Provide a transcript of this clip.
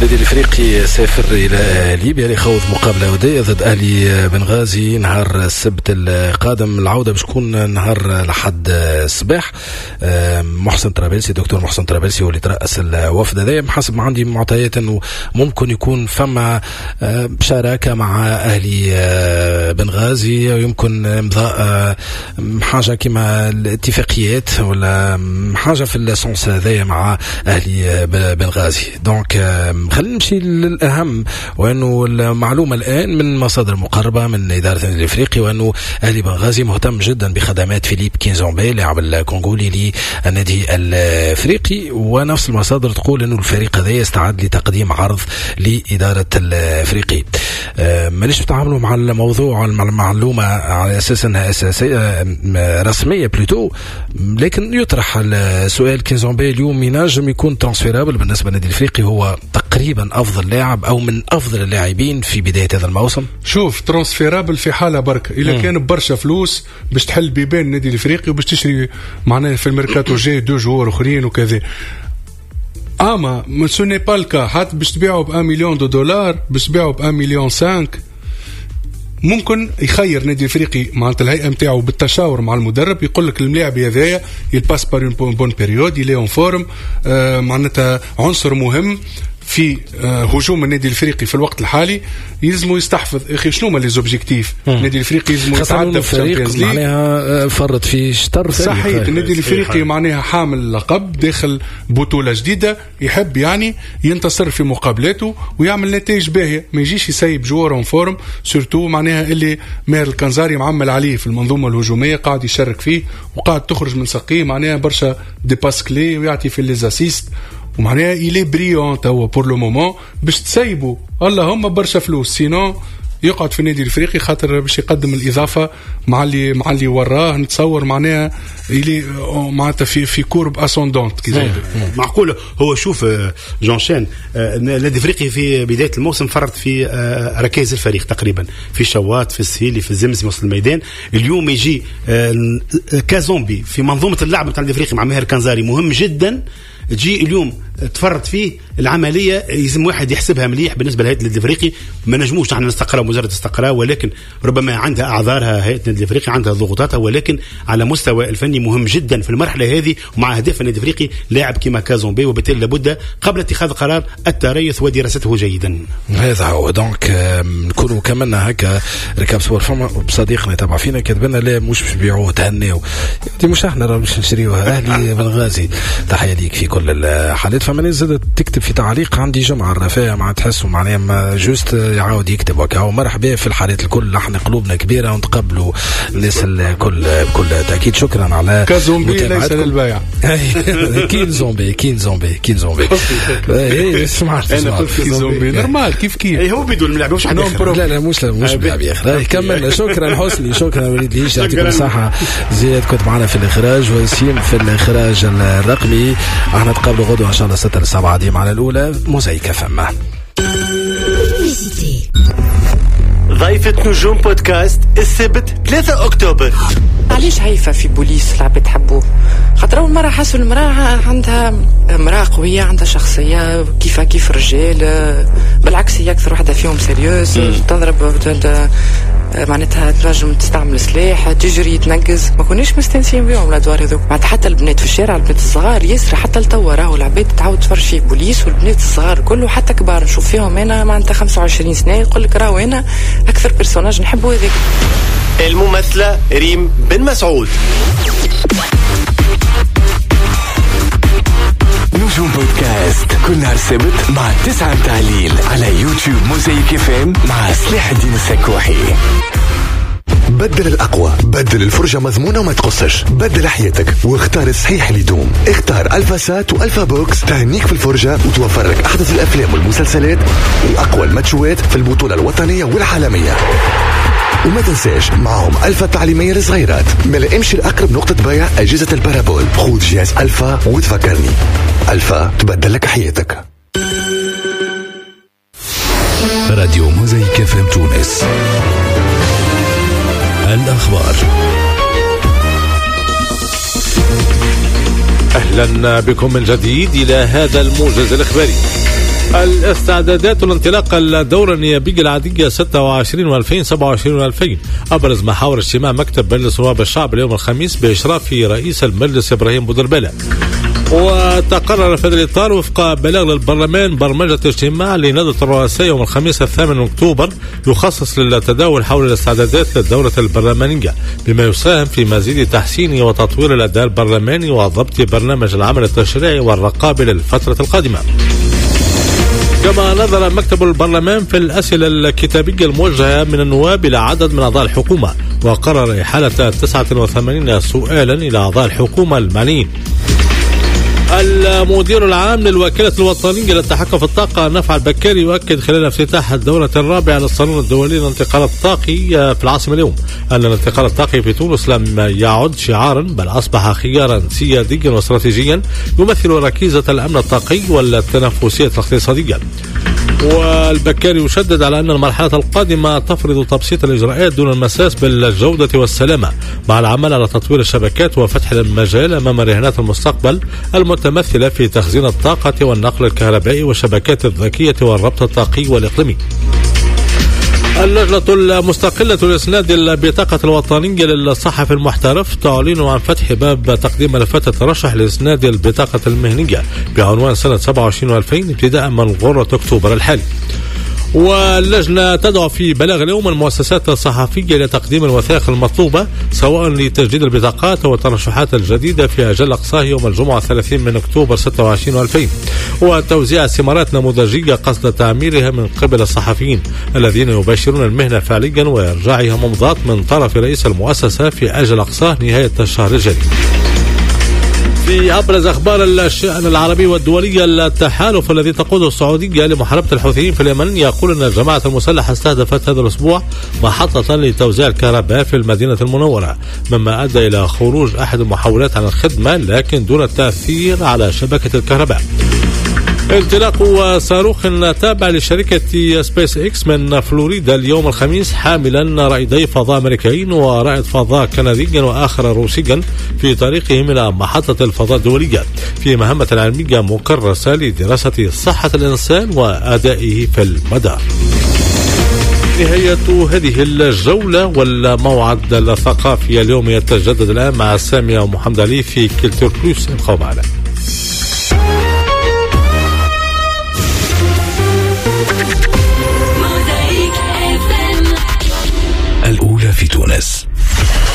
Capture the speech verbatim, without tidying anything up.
النادي الافريقي سافر الى ليبيا لخوض مقابله وديه ضد اهلي بنغازي نهار السبت القادم. العوده باش تكون نهار لحد الصباح. محسن طرابلسي دكتور محسن طرابلسي هو اللي ترأس الوفد هذا. بحسب ما عندي معطيات انه ممكن يكون فما شراكه مع اهلي بنغازي، يمكن امضاء حاجه كما الاتفاقيات ولا حاجه في السونس هذايا مع اهلي بنغازي. دونك خلينا نمشي للاهم، وانه المعلومه الان من مصادر مقربه من اداره النادي الافريقي وانه اهلي بنغازي مهتم جدا بخدمات فيليب كينزومبي لاعب الكونغولي للنادي الافريقي، ونفس المصادر تقول انه الفريق هذا يستعد لتقديم عرض لاداره الافريقي. مانيش بتعاملوا مع الموضوع المعلومه على اساس انها اساسيه رسميه بلوتو، لكن يطرح السؤال كينزومبي اليوم ينجم يكون ترانسفيرابل بالنسبه للنادي الافريقي؟ هو تقريبا افضل لاعب او من افضل اللاعبين في بدايه هذا الموسم. شوف ترانسفيرابل في حاله بركه اذا كان برشا فلوس باش تحل بيبان النادي الافريقي وباش تشري معناها في الميركاتو جاي دو جوار اخرين وكذا. اما ما سوني با الكا، حتى باش تبيعوا ب مليون دو دولار باش تبيعوا ب مليون سانك. ممكن يخير نادي الافريقي معناتها الهيئه نتاعو بالتشاور مع المدرب، يقول لك الملاعب هذايا يلباس بار اون بون بيريود يلي اون فورم، آه معناتها عنصر مهم في آه هجوم النادي الافريقي في الوقت الحالي، يلزموا يستحفظ. اخي شنو هما لي زوبجيكتيف؟ النادي الافريقي يلزموا يتعدى في الشامبيونز ليج، معناها فرط في شطر صحيح. النادي الافريقي معناها حامل لقب داخل بطوله جديده، يحب يعني ينتصر في مقابلاته ويعمل نتائج باهيه، ما يجيش يسيب جوار اون فورم سورتو معناها اللي ماهر الكنزاري معمل عليه في المنظومه الهجوميه، قاعد يشارك فيه وقاعد تخرج من سقيه معناها برشا دي باس كلي ويعطي في ليزاسيست، ومعناها إلي بريون توا بور لو مومون باش تسيبوا اللهم برشا فلوس، سينو يقعد في النادي الافريقي خاطر باش يقدم الاضافه مع اللي مع اللي وراه. نتصور معناها اللي معناتها في في كورب اسوندونت كذا معقوله. هو شوف جون شين النادي الافريقي في بدايه الموسم فرط في ركائز الفريق تقريبا، في شوات في السهيلي في الزمزم وسط الميدان. اليوم يجي كازومبي في منظومه اللعب نتاع الافريقي مع ماهر كنزاري مهم جدا، تجي اليوم تفرط فيه العمليه يلزم واحد يحسبها مليح بالنسبه لهيئه النادي الافريقي. ما نجموش نحن نستقرا مجرد استقرا، ولكن ربما عندها اعذارها هيئه النادي الافريقي، عندها ضغوطاتها، ولكن على مستوى الفني مهم جدا في المرحله هذه ومع اهداف النادي الافريقي لاعب كما كازومبي، وبالتالي لابد قبل اتخاذ قرار التريث ودراسته جيدا. هذا هو. دونك نكونوا كملنا هكا ركاب سبور فما صديقنا يتابع فينا كاتب لنا لا مش باش نبيعوه تهنيو دي مش احنا راه باش نشريوها اهلي بنغازي. تحيه ليك في كل الحالات. فما نزيد تكتب في تعليق عندي جمعة الرفاية مع تحسوا معناها ما جوست يعاود يكتب وكا ومرحبا في الحالات الكل. احنا قلوبنا كبيرة ونتقبلوا الناس الكل بكل تأكيد. شكرا على كازومبي ليس للبيع. كين زومبي كين زومبي كين زومبي ايه سمعت انا قلت كين زومبي نورمال كيف كيف اي هو بدون الملعب مش حد لا لا مش مش بلعب يا اخي. كملنا. شكرا حسني شكرا وليد ليش يعطيكم الصحة. زياد كنت معنا في الإخراج وسيم في الإخراج الرقمي. احنا نتقابلوا غدوة ان شاء الله ستة لسبعة دي معنا الأولى موزايك فما ضيفة نجوم بودكاست السبت ثلاثة أكتوبر. علاش هيفا في بوليس العباد تحبوه؟ خاطر أول مرة حسوا المرأة عندها امرأة قوية، عندها شخصية كيف كيف الرجال، بالعكس هي أكثر واحدة فيهم سيريوز، تضرب معناتها تنجم تستعمل سلاح، تجري تنقز. ما كوناش مستنسين بيهم الادوار هذوك. بعد حتى البنات في الشارع البنات الصغار ياسر حتى لتوا راهو العباد تعاود تفرج فيه بوليس، والبنات الصغار كله حتى كبار نشوف فيهم انا معناتها خمسة وعشرين سنه يقول لك راهو انا اكثر بيرسوناج نحبه هذاك. الممثله ريم بن مسعود. نجوم بودكاست كل نهار سبت مع تسعة متاع الليل على يوتيوب موزايك اف ام مع سلاح الدين السكوحي. بدل الأقوى، بدل الفرجة مضمونة وما تقصش، بدل حياتك واختار الصحيح اللي يدوم. اختار ألفا سات وألفا بوكس تهنيك في الفرجة وتوفر لك أحدث الأفلام والمسلسلات وأقوى الماتشوات في البطولة الوطنية والعالمية. وما تنساش معهم ألفا التعليمية للصغيرات. ملا امشي لأقرب نقطة بيع أجهزة البارابول، خذ جهاز ألفا وتفكرني. ألفا تبدل لك حياتك. راديو موزايك اف ام تونس. الأخبار. أهلا بكم من جديد إلى هذا الموجز الإخباري. الاستعدادات لانطلاق الدورة النيابية العادية ستة وعشرين وألفين سبعة وعشرين وألفين. أبرز محاور اجتماع مكتب مجلس نواب الشعب اليوم الخميس بإشراف رئيس المجلس إبراهيم بودربالة. وتقرر في هذا الإطار وفق بلاغ للبرلمان برمجة اجتماع لندوة الرؤساء يوم الخميس الثامن من أكتوبر يخصص للتداول حول الاستعدادات للدورة البرلمانية بما يساهم في مزيد تحسين وتطوير الأداء البرلماني وضبط برنامج العمل التشريعي والرقابي للفترة القادمة. كما نظر مكتب البرلمان في الأسئلة الكتابية الموجهة من النواب إلى عدد من أعضاء الحكومة وقرر إحالة تسعة وثمانين سؤالا إلى أعضاء الحكومة المعنيين. المدير العام للوكالة الوطنية للتحكم في الطاقة نفع البكاري يؤكد خلال افتتاح الدورة الرابعة للصالون الدولي للانتقال الطاقي في العاصمة اليوم أن الانتقال الطاقي في تونس لم يعد شعارا بل أصبح خيارا سياديا واستراتيجيا يمثل ركيزة الأمن الطاقي والتنافسية الاقتصادية. والبكاري يشدد على أن المرحلة القادمة تفرض تبسيط الإجراءات دون المساس بالجودة والسلامة مع العمل على تطوير الشبكات وفتح المجال أمام رهانات المستقبل المتمثلة في تخزين الطاقة والنقل الكهربائي والشبكات الذكية والربط الطاقي والإقليمي. اللجنة المستقلة لإسناد البطاقة الوطنية للصحفي المحترف تعلن عن فتح باب تقديم ملفات الترشح لإسناد البطاقة المهنية بعنوان سنة سبعة وعشرين وألفين ابتداء من غرة أكتوبر الحالي. واللجنة تدعو في بلاغ اليوم المؤسسات الصحفية لتقديم الوثائق المطلوبة سواء لتجديد البطاقات والترشحات الجديدة في أجل أقصاه يوم الجمعة ثلاثين من أكتوبر ستة وعشرين وألفين وتوزيع استمارات نموذجية قصد تعميرها من قبل الصحفيين الذين يباشرون المهنة فعليا وإرجاعها ممضاة من طرف رئيس المؤسسة في أجل أقصاه نهاية الشهر الجاري. في أبرز أخبار الشأن العربي والدولي التحالف الذي تقوده السعودية لمحاربة الحوثيين في اليمن يقول أن الجماعة المسلحة استهدفت هذا الأسبوع محطة لتوزيع الكهرباء في المدينة المنورة مما أدى إلى خروج أحد المحاولات عن الخدمة لكن دون التأثير على شبكة الكهرباء. انطلاق صاروخ تابع لشركة سبيس إكس من فلوريدا اليوم الخميس حاملا رائدي فضاء أمريكيين ورائد فضاء كندي وآخر روسيا في طريقهم إلى محطة الفضاء الدولية في مهمة علمية مكرسة لدراسة صحة الإنسان وأدائه في المدار. نهاية هذه الجولة والموعد الثقافي اليوم يتجدد الآن مع سامية ومحمد علي في كلتور بلوس. ابقوا معنا.